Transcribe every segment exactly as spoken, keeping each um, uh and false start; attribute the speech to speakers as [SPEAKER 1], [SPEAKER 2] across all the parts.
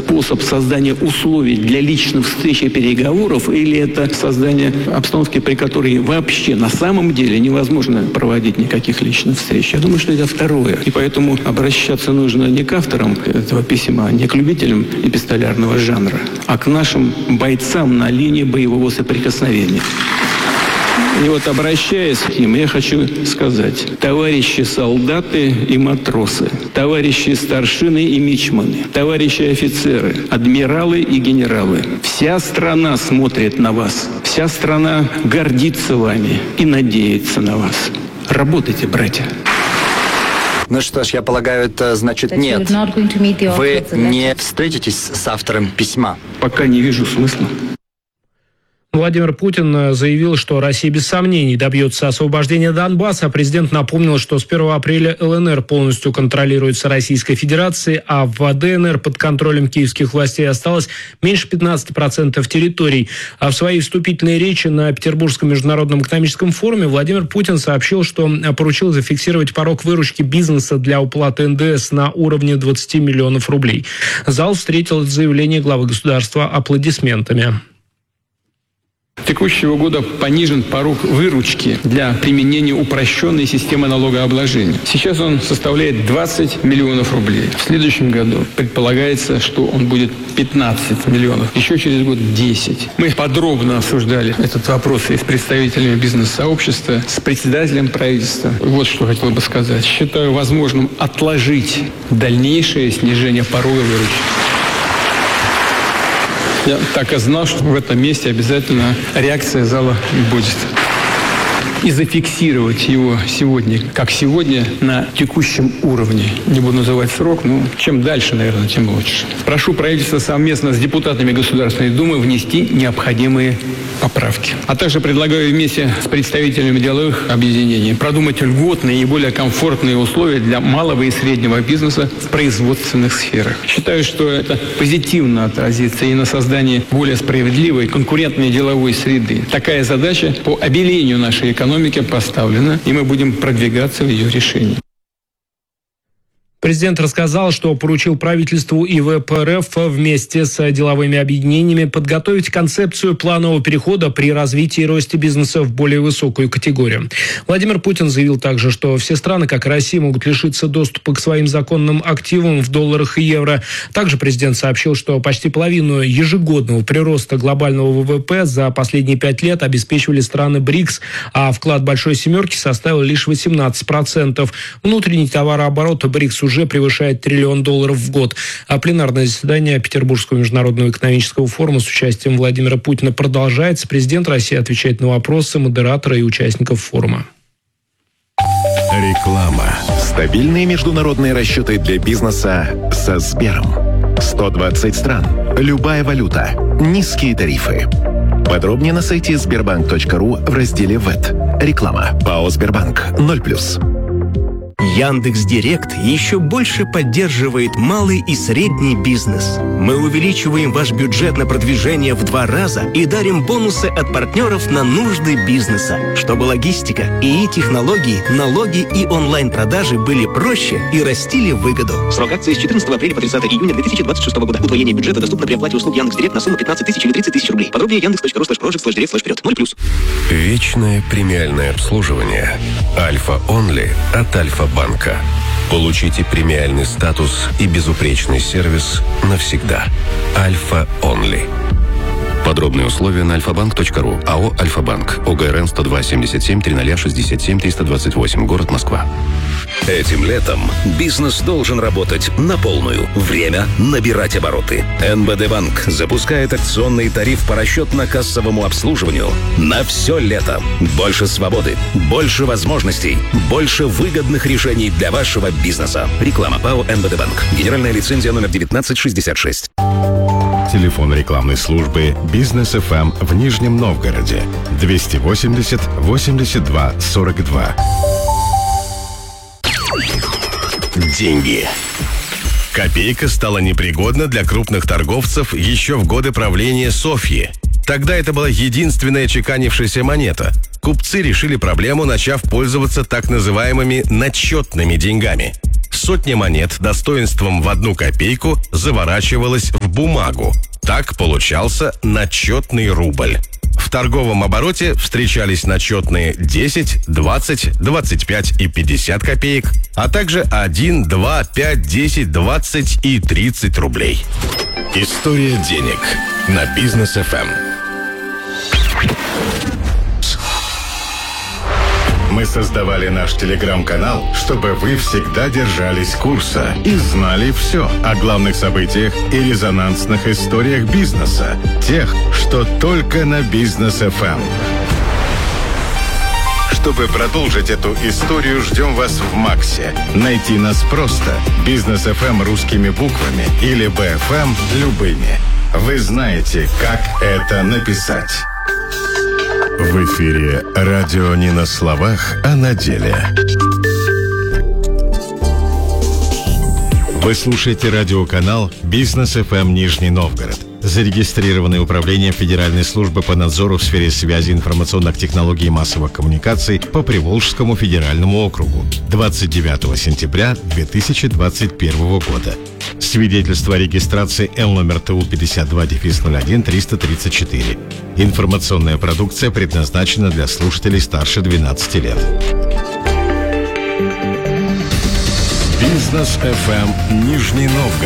[SPEAKER 1] способ создания условий для личных встреч и переговоров, или это создание обстановки, при которой вообще на самом деле невозможно проводить никаких личных встреч? Я думаю, что это второе. И поэтому обращаться нужно не к авторам этого письма, не к любителям эпистолярного жанра, а к нашим бойцам на линии боевого соприкосновения. И вот, обращаясь к ним, я хочу сказать: товарищи солдаты и матросы, товарищи старшины и мичманы, товарищи офицеры, адмиралы и генералы, вся страна смотрит на вас, вся страна гордится вами и надеется на вас. Работайте, братья.
[SPEAKER 2] Ну что ж, я полагаю, это значит нет. Вы не встретитесь с автором письма?
[SPEAKER 1] Пока не вижу смысла.
[SPEAKER 3] Владимир Путин заявил, что Россия без сомнений добьется освобождения Донбасса. Президент напомнил, что с первого апреля ЛНР полностью контролируется Российской Федерацией, а в ДНР под контролем киевских властей осталось меньше пятнадцати процентов территорий. А в своей вступительной речи на Петербургском международном экономическом форуме Владимир Путин сообщил, что поручил зафиксировать порог выручки бизнеса для уплаты эн дэ эс на уровне двадцати миллионов рублей. Зал встретил заявление главы государства аплодисментами.
[SPEAKER 1] Текущего года понижен порог выручки для применения упрощенной системы налогообложения. Сейчас он составляет двадцать миллионов рублей. В следующем году предполагается, что он будет пятнадцать миллионов. Еще через год десять. Мы подробно обсуждали этот вопрос и с представителями бизнес-сообщества, с председателем правительства. Вот что хотел бы сказать. Считаю возможным отложить дальнейшее снижение порога выручки. Я так и знал, что в этом месте обязательно реакция зала будет. И зафиксировать его сегодня, как сегодня, на текущем уровне. Не буду называть срок, но чем дальше, наверное, тем лучше. Прошу правительство совместно с депутатами Государственной Думы внести необходимые поправки. А также предлагаю вместе с представителями деловых объединений продумать льготные и более комфортные условия для малого и среднего бизнеса в производственных сферах. Считаю, что это позитивно отразится и на создании более справедливой, конкурентной деловой среды. Такая задача по обелению нашей экономики поставлена, и мы будем продвигаться в ее решении.
[SPEAKER 3] Президент рассказал, что поручил правительству и вэ пэ эр эф вместе с деловыми объединениями подготовить концепцию планового перехода при развитии и росте бизнеса в более высокую категорию. Владимир Путин заявил также, что все страны, как и Россия, могут лишиться доступа к своим законным активам в долларах и евро. Также президент сообщил, что почти половину ежегодного прироста глобального вэ вэ пэ за последние пять лет обеспечивали страны БРИКС, а вклад Большой Семерки составил лишь восемнадцать процентов. Внутренний товарооборот БРИКС уже превышает триллион долларов в год. А пленарное заседание Петербургского международного экономического форума с участием Владимира Путина продолжается. Президент России отвечает на вопросы модератора и участников форума.
[SPEAKER 4] Реклама. Стабильные международные расчеты для бизнеса со Сбером. сто двадцать стран. Любая валюта. Низкие тарифы. Подробнее на сайте сбербанк точка ру в разделе ВЭТ. Реклама. ПАО «Сбербанк». ноль плюс.
[SPEAKER 5] Яндекс.Директ еще больше поддерживает малый и средний бизнес. Мы увеличиваем ваш бюджет на продвижение в два раза и дарим бонусы от партнеров на нужды бизнеса, чтобы логистика, ИИ технологии, налоги и онлайн-продажи были проще и растили выгоду. Срок акции с четырнадцатого апреля по тридцатое июня две тысячи двадцать шестого года. Удвоение бюджета доступно при оплате услуг Яндекс.Директ на сумму пятнадцать тысяч или тридцать тысяч рублей. Подробнее яндекс точка ру слэш прожект слэш директ слэш вперед. ноль плюс.
[SPEAKER 4] Вечное премиальное обслуживание. Альфа Онли от Альфа-банка. Получите премиальный статус и безупречный сервис навсегда. Альфа Онли. Подробные условия на альфа банк точка ру. АО «Альфа-банк». ОГРН сто два семьдесят семь тридцать шестьдесят семь триста двадцать восемь. Город Москва.
[SPEAKER 6] Этим летом бизнес должен работать на полную. Время набирать обороты. эн бэ дэ Банк запускает акционный тариф по расчетно-кассовому обслуживанию на все лето. Больше свободы, больше возможностей, больше выгодных решений для вашего бизнеса. Реклама. ПАО «эн бэ дэ Банк». Генеральная лицензия номер девятнадцать шестьдесят шесть.
[SPEAKER 4] Телефон рекламной службы «Бизнес эф эм» в Нижнем Новгороде. двести восемьдесят восемьдесят два сорок два. Деньги. Копейка стала непригодна для крупных торговцев еще в годы правления Софьи. Тогда это была единственная чеканившаяся монета. Купцы решили проблему, начав пользоваться так называемыми начетными деньгами. Сотня монет достоинством в одну копейку заворачивалась в в бумагу. Так получался начетный рубль. В торговом обороте встречались начетные десять, двадцать, двадцать пять и пятьдесят копеек, а также один, два, пять, десять, двадцать и тридцать рублей. История денег на Бизнес эф эм.
[SPEAKER 7] Мы создавали наш телеграм-канал, чтобы вы всегда держались курса и знали все о главных событиях и резонансных историях бизнеса. Тех, что только на Бизнес эф эм. Чтобы продолжить эту историю, ждем вас в Максе. Найти нас просто. Бизнес эф эм русскими буквами или би эф эм любыми. Вы знаете, как это написать. В эфире радио не на словах, а на деле. Вы слушаете радиоканал Бизнес эф эм Нижний Новгород, зарегистрированный управлением Федеральной службы по надзору в сфере связи, информационных технологий и массовых коммуникаций по Приволжскому федеральному округу двадцать девятого сентября две тысячи двадцать первого года. Свидетельство о регистрации Л номер Т У пятьдесят два ноль один триста тридцать четыре. Информационная продукция предназначена для слушателей старше двенадцати лет. Бизнес эф эм Нижний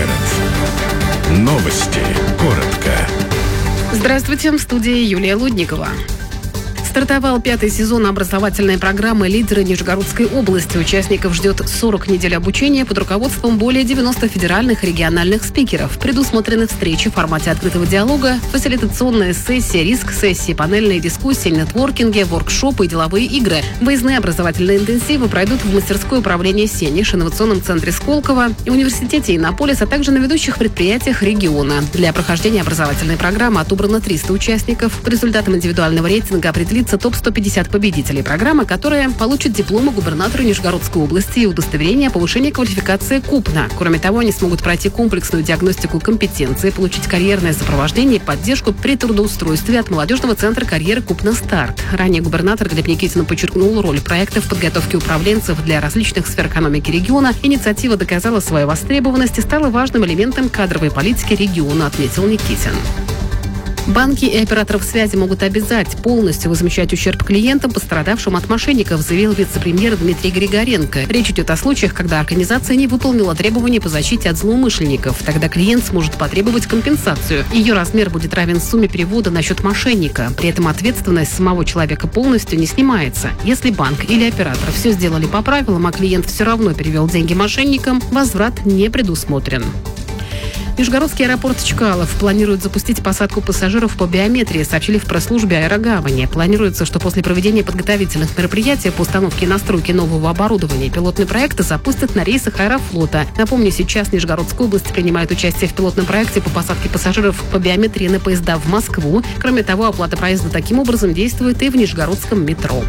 [SPEAKER 7] Новгород. Новости. Коротко.
[SPEAKER 8] Здравствуйте, в студии Юлия Лудникова. Стартовал пятый сезон образовательной программы «Лидеры Нижегородской области». Участников ждет сорок недель обучения под руководством более девяноста федеральных и региональных спикеров. Предусмотрены встречи в формате открытого диалога, фасилитационная сессия, риск-сессии, панельные дискуссии, нетворкинги, воркшопы и деловые игры. Выездные образовательные интенсивы пройдут в мастерской управления «Сенеж», инновационном центре Сколково и университете «Иннополис», а также на ведущих предприятиях региона. Для прохождения образовательной программы отобрано триста участников. По результатам индивидуального рейтинга определится топ сто пятьдесят победителей программы, которая получит дипломы губернатора Нижегородской области и удостоверение о повышении квалификации КУПНа. Кроме того, они смогут пройти комплексную диагностику компетенции, получить карьерное сопровождение и поддержку при трудоустройстве от молодежного центра карьеры КУПНа «Старт». Ранее губернатор Глеб Никитин подчеркнул роль проектов подготовки управленцев для различных сфер экономики региона. Инициатива доказала свою востребованность и стала важным элементом кадровой политики региона, отметил Никитин. Банки и операторов связи могут обязать полностью возмещать ущерб клиентам, пострадавшим от мошенников, заявил вице-премьер Дмитрий Григоренко. Речь идет о случаях, когда организация не выполнила требования по защите от злоумышленников. Тогда клиент сможет потребовать компенсацию. Ее размер будет равен сумме перевода на счет мошенника. При этом ответственность самого человека полностью не снимается. Если банк или оператор все сделали по правилам, а клиент все равно перевел деньги мошенникам, возврат не предусмотрен. Нижегородский аэропорт Чкалов планирует запустить посадку пассажиров по биометрии, сообщили в пресс-службе Аэрогавани. Планируется, что после проведения подготовительных мероприятий по установке и настройке нового оборудования пилотный проект запустят на рейсах Аэрофлота. Напомню, сейчас Нижегородская область принимает участие в пилотном проекте по посадке пассажиров по биометрии на поезда в Москву. Кроме того, оплата проезда таким образом действует и в Нижегородском метро.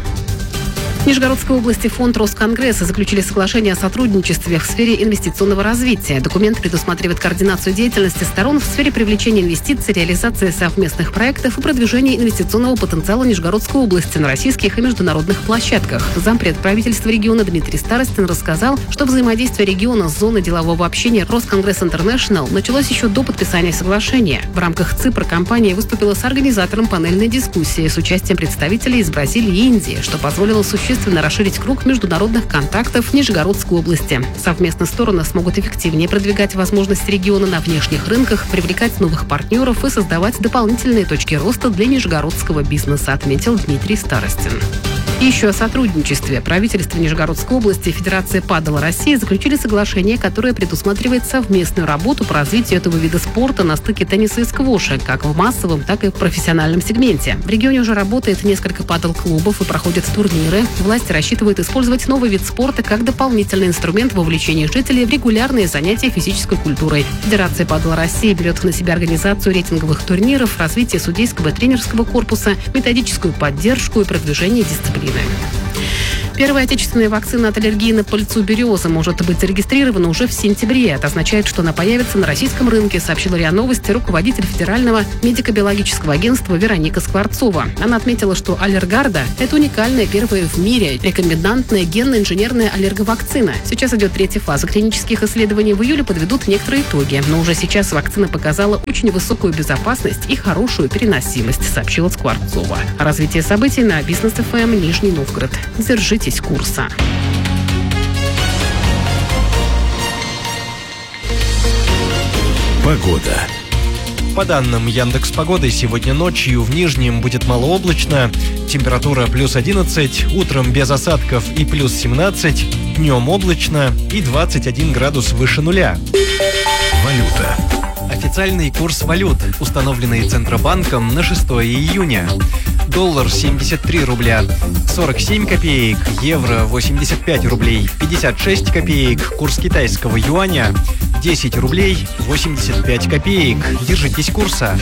[SPEAKER 8] В Нижегородской области фонд Росконгресса заключили соглашение о сотрудничестве в сфере инвестиционного развития. Документ предусматривает координацию деятельности сторон в сфере привлечения инвестиций, реализации совместных проектов и продвижения инвестиционного потенциала Нижегородской области на российских и международных площадках. Зампред правительства региона Дмитрий Старостин рассказал, что взаимодействие региона с зоной делового общения Росконгресс Интернешнл началось еще до подписания соглашения. В рамках ЦИПРа компания выступила с организатором панельной дискуссии с участием представителей из Бразилии и Индии, что позволило существенно расширить круг международных контактов в Нижегородской области. Совместно стороны смогут эффективнее продвигать возможности региона на внешних рынках, привлекать новых партнеров и создавать дополнительные точки роста для нижегородского бизнеса, отметил Дмитрий Старостин. Еще о сотрудничестве. Правительство Нижегородской области и Федерация падала России заключили соглашение, которое предусматривает совместную работу по развитию этого вида спорта на стыке тенниса и сквоша, как в массовом, так и в профессиональном сегменте. В регионе уже работает несколько падл-клубов и проходят турниры. Власти рассчитывают использовать новый вид спорта как дополнительный инструмент вовлечения жителей в регулярные занятия физической культурой. Федерация падла России берет на себя организацию рейтинговых турниров, развитие судейского и тренерского корпуса, методическую поддержку и продвижение дисциплины. Первая отечественная вакцина от аллергии на пыльцу березы может быть зарегистрирована уже в сентябре. Это означает, что она появится на российском рынке, сообщила РИА Новости руководитель Федерального медико-биологического агентства Вероника Скворцова. Она отметила, что Аллергарда – это уникальная первая в мире рекомбинантная генно-инженерная аллерговакцина. Сейчас идет третья фаза клинических исследований. В июле подведут некоторые итоги. Но уже сейчас вакцина показала очень высокую безопасность и хорошую переносимость, сообщила Скворцова. Развитие событий на Бизнес эф эм Нижний Новгород. Держитесь курса.
[SPEAKER 4] Погода.
[SPEAKER 9] По данным Яндекс.Погоды, сегодня ночью в Нижнем будет малооблачно, температура плюс одиннадцать, утром без осадков и плюс семнадцать, днем облачно и двадцать один градус выше нуля.
[SPEAKER 4] Валюта.
[SPEAKER 9] Официальный курс валют, установленный Центробанком на шестое июня. Доллар семьдесят три рубля сорок семь копеек, евро восемьдесят пять рублей пятьдесят шесть копеек, курс китайского юаня десять рублей восемьдесят пять копеек. Держитесь курса.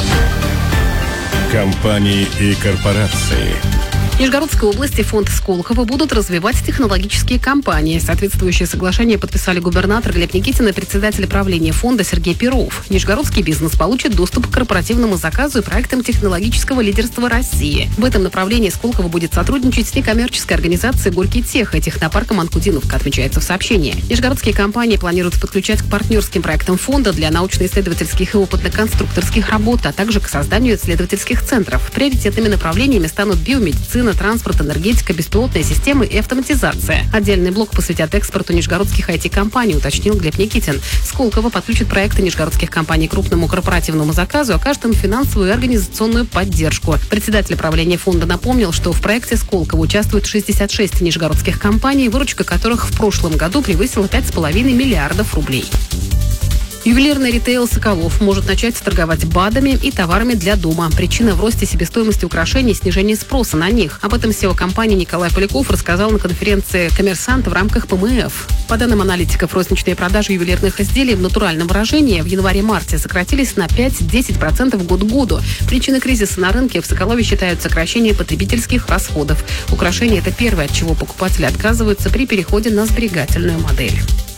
[SPEAKER 4] Компании и корпорации.
[SPEAKER 8] В Нижегородской области фонд Сколково будут развивать технологические компании. Соответствующее соглашение подписали губернатор Глеб Никитин и председатель правления фонда Сергей Перов. Нижегородский бизнес получит доступ к корпоративному заказу и проектам технологического лидерства России. В этом направлении Сколково будет сотрудничать с некоммерческой организацией «Горький тех» и технопарком «Анкудиновка», отмечается в сообщении. Нижегородские компании планируют подключать к партнерским проектам фонда для научно-исследовательских и опытно-конструкторских работ, а также к созданию исследовательских центров. Приоритетными направлениями станут биомедицина, транспорт, энергетика, беспилотные системы и автоматизация. Отдельный блок посвятят экспорту нижегородских ай ти-компаний, уточнил Глеб Никитин. Сколково подключит проекты нижегородских компаний к крупному корпоративному заказу, окажет им финансовую и организационную поддержку. Председатель правления фонда напомнил, что в проекте Сколково участвует шестьдесят шесть нижегородских компаний, выручка которых в прошлом году превысила пять с половиной миллиардов рублей. Ювелирный ритейл «Соколов» может начать торговать БАДами и товарами для дома. Причина в росте себестоимости украшений и снижении спроса на них. Об этом си и о компании Николай Поляков рассказал на конференции «Коммерсант» в рамках пэ эм эф. По данным аналитиков, розничные продажи ювелирных изделий в натуральном выражении в январе-марте сократились на пять-десять процентов год к году. Причиной кризиса на рынке в «Соколове» считают сокращение потребительских расходов. Украшения – это первое, от чего покупатели отказываются при переходе на сберегательную модель.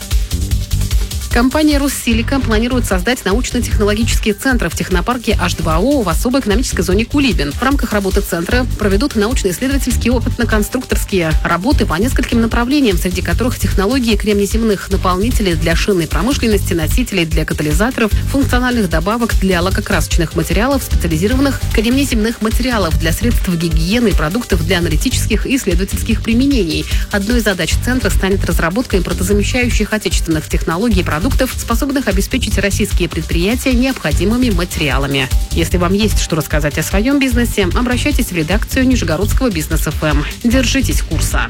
[SPEAKER 8] Компания «Руссилика» планирует создать научно-технологические центры в технопарке эйч два о в особой экономической зоне Кулибин. В рамках работы центра проведут научно-исследовательские опытно-конструкторские работы по нескольким направлениям, среди которых технологии кремнеземных наполнителей для шинной промышленности, носителей для катализаторов, функциональных добавок для лакокрасочных материалов, специализированных кремнеземных материалов для средств гигиены и продуктов для аналитических и исследовательских применений. Одной из задач центра станет разработка импортозамещающих отечественных технологий и продуктов, способных обеспечить российские предприятия необходимыми материалами. Если вам есть что рассказать о своем бизнесе, обращайтесь в редакцию Нижегородского Бизнес эф эм. Держитесь курса.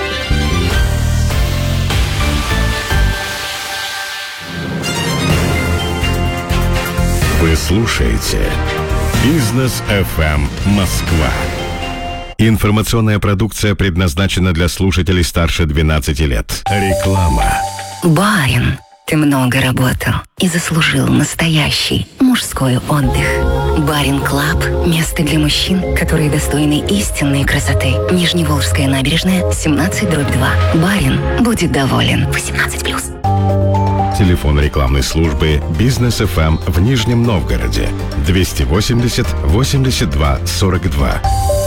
[SPEAKER 4] Вы слушаете Бизнес эф эм Москва. Информационная продукция предназначена для слушателей старше двенадцати лет. Реклама.
[SPEAKER 10] Барин, ты много работал и заслужил настоящий мужской отдых. Барин Клаб – место для мужчин, которые достойны истинной красоты. Нижневолжская набережная, семнадцать дробь два. Барин будет доволен. восемнадцать плюс.
[SPEAKER 4] Телефон рекламной службы Бизнес эф эм в Нижнем Новгороде двести восемьдесят восемьдесят два сорок два.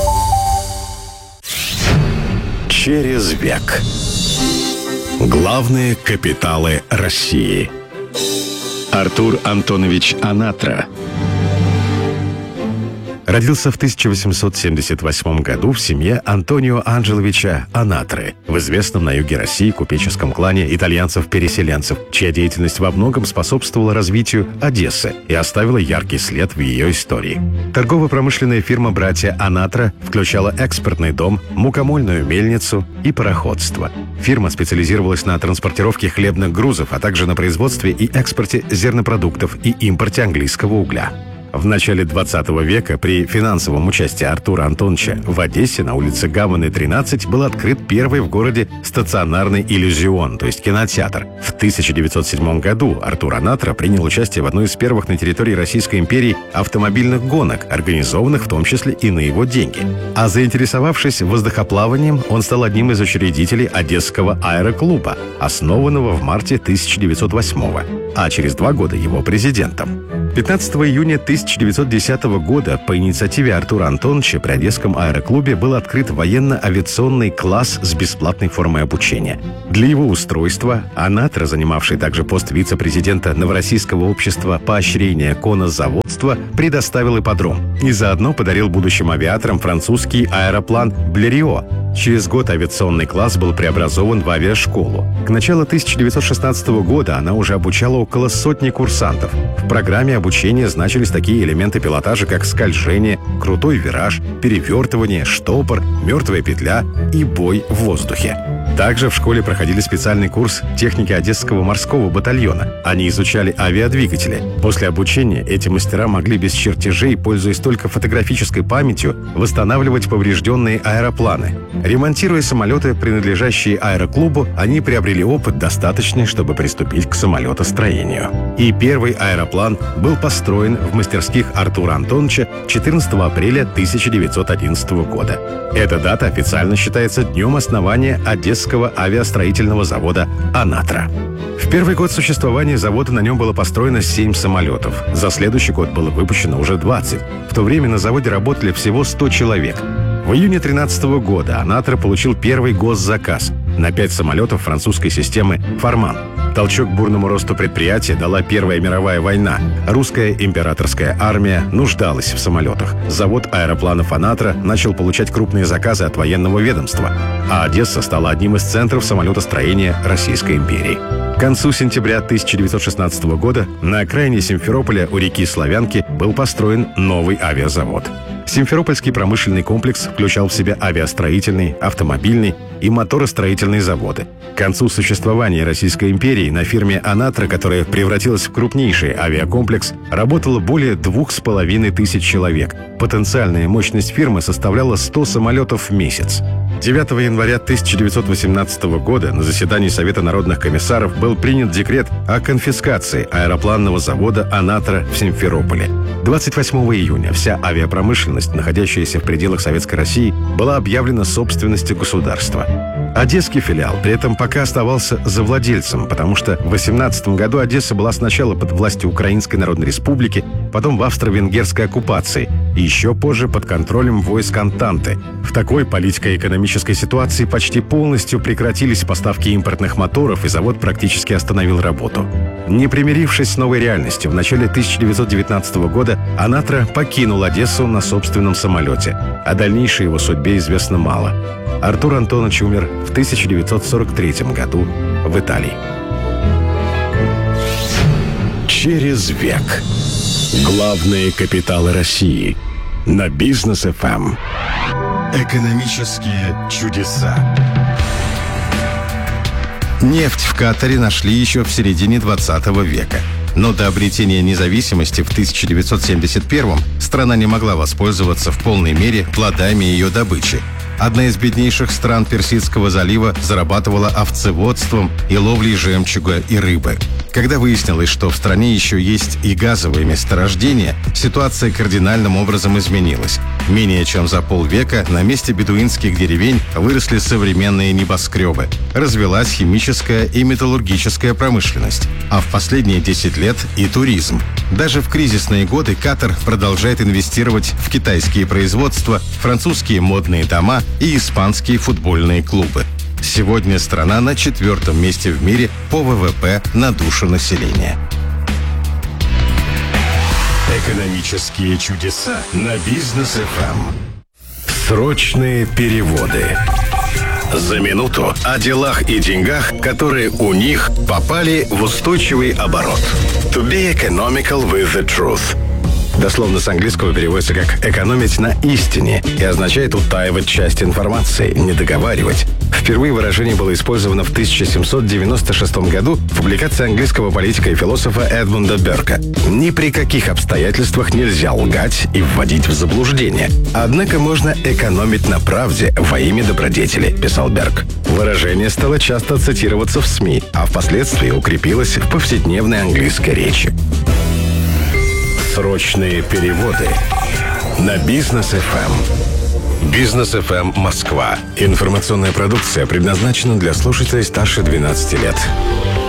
[SPEAKER 4] Через век. Главные капиталы России. Артур Антонович Анатра. Родился в тысяча восемьсот семьдесят восьмом году в семье Антонио Анджеловича Анатры в известном на юге России купеческом клане итальянцев-переселенцев, чья деятельность во многом способствовала развитию Одессы и оставила яркий след в ее истории. Торгово-промышленная фирма «Братья Анатра» включала экспортный дом, мукомольную мельницу и пароходство. Фирма специализировалась на транспортировке хлебных грузов, а также на производстве и экспорте зернопродуктов и импорте английского угля.
[SPEAKER 11] В начале двадцатого века при финансовом участии Артура Антоновича в Одессе на улице Гаваны, тринадцать был открыт первый в городе стационарный иллюзион, то есть кинотеатр. В тысяча девятьсот седьмом году Артур Анатра принял участие в одной из первых на территории Российской империи автомобильных гонок, организованных в том числе и на его деньги. А заинтересовавшись воздухоплаванием, он стал одним из учредителей Одесского аэроклуба, основанного в марте тысяча девятьсот восьмого, а через два года его президентом. пятнадцатого июня тысяча девятьсот десятого года по инициативе Артура Антоновича при Одесском аэроклубе был открыт военно-авиационный класс с бесплатной формой обучения. Для его устройства Анатра, занимавший также пост вице-президента Новороссийского общества поощрения конозаводства, предоставил ипподром и заодно подарил будущим авиаторам французский аэроплан «Блерио». Через год авиационный класс был преобразован в авиашколу. К началу тысяча девятьсот шестнадцатого года она уже обучала около сотни курсантов. В программе обучения значились такие элементы пилотажа, как скольжение, крутой вираж, перевертывание, штопор, мертвая петля и бой в воздухе. Также в школе проходили специальный курс техники Одесского морского батальона. Они изучали авиадвигатели. После обучения эти мастера могли без чертежей, пользуясь только фотографической памятью, восстанавливать поврежденные аэропланы. Ремонтируя самолеты, принадлежащие аэроклубу, они приобрели опыт, достаточный, чтобы приступить к самолетостроению. И первый аэроплан был построен в мастерских Артура Антоновича четырнадцатого апреля тысяча девятьсот одиннадцатого года. Эта дата официально считается днем основания Одесского авиастроительного завода «Анатра». В первый год существования завода на нем было построено семь самолетов. За следующий год было выпущено уже двадцать. В то время на заводе работали всего сто человек. В июне тринадцатого года «Анатра» получил первый госзаказ на пять самолетов французской системы «Фарман». Толчок бурному росту предприятия дала Первая мировая война. Русская императорская армия нуждалась в самолетах. Завод аэропланов «Анатра» начал получать крупные заказы от военного ведомства, а Одесса стала одним из центров самолетостроения Российской империи. К концу сентября тысяча девятьсот шестнадцатого года на окраине Симферополя у реки Славянки был построен новый авиазавод. Симферопольский промышленный комплекс включал в себя авиастроительный, автомобильный и моторостроительные заводы. К концу существования Российской империи на фирме «Анатра», которая превратилась в крупнейший авиакомплекс, работало более двух с половиной тысяч человек. Потенциальная мощность фирмы составляла сто самолетов в месяц. девятого января тысяча девятьсот восемнадцатого года на заседании Совета народных комиссаров был принят декрет о конфискации аэропланного завода «Анатра» в Симферополе. двадцать восьмого июня вся авиапромышленность, находящаяся в пределах Советской России, была объявлена собственностью государства. Одесский филиал при этом пока оставался завладельцем, потому что в восемнадцатом году Одесса была сначала под властью Украинской Народной Республики, потом в австро-венгерской оккупации и еще позже под контролем войск Антанты. В такой политико-экономической ситуации почти полностью прекратились поставки импортных моторов, и завод практически остановил работу. Не примирившись с новой реальностью, в начале тысяча девятьсот девятнадцатого года «Анатра» покинул Одессу на собственном самолете. О дальнейшей его судьбе известно мало. Артур Антонович умер в тысяча девятьсот сорок третьем году в Италии.
[SPEAKER 12] Через век. Главные капиталы России. На Бизнес эф эм.
[SPEAKER 7] Экономические чудеса. Нефть в Катаре нашли еще в середине двадцатого века. Но до обретения независимости в тысяча девятьсот семьдесят первом страна не могла воспользоваться в полной мере плодами ее добычи. Одна из беднейших стран Персидского залива зарабатывала овцеводством и ловлей жемчуга и рыбы. Когда выяснилось, что в стране еще есть и газовые месторождения, ситуация кардинальным образом изменилась. Менее чем за полвека на месте бедуинских деревень выросли современные небоскребы. Развелась химическая и металлургическая промышленность. А в последние десять лет и туризм. Даже в кризисные годы Катар продолжает инвестировать в китайские производства, французские модные дома и испанские футбольные клубы. Сегодня страна на четвертом месте в мире по вэ вэ пэ на душу населения.
[SPEAKER 12] Экономические чудеса на Бизнес эф эм. Срочные переводы. За минуту о делах и деньгах, которые у них попали в устойчивый оборот. To be economical with the truth.
[SPEAKER 11] Дословно с английского переводится как «экономить на истине» и означает утаивать часть информации, не договаривать. Впервые выражение было использовано в тысяча семьсот девяносто шестом году в публикации английского политика и философа Эдмунда Берка. Ни при каких обстоятельствах нельзя лгать и вводить в заблуждение. Однако можно экономить на правде во имя добродетели, писал Берк. Выражение стало часто цитироваться в СМИ, а впоследствии укрепилось в повседневной английской речи.
[SPEAKER 12] Срочные переводы на Бизнес эф эм. Бизнес эф эм Москва. Информационная продукция предназначена для слушателей старше двенадцати лет.